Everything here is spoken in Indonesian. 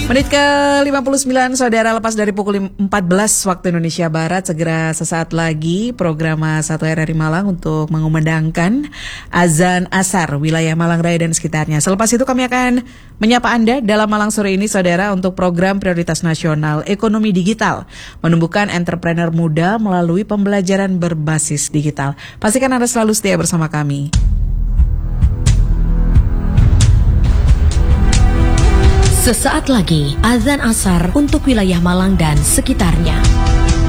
Menit ke 59, saudara, lepas dari pukul 14 waktu Indonesia Barat, segera sesaat lagi program 1 RRI Malang untuk mengumandangkan azan asar wilayah Malang Raya dan sekitarnya. Selepas itu kami akan menyapa Anda dalam Malang sore ini, saudara, untuk program prioritas nasional ekonomi digital, menumbuhkan entrepreneur muda melalui pembelajaran berbasis digital. Pastikan Anda selalu setia bersama kami. Sesaat lagi, azan asar untuk wilayah Malang dan sekitarnya.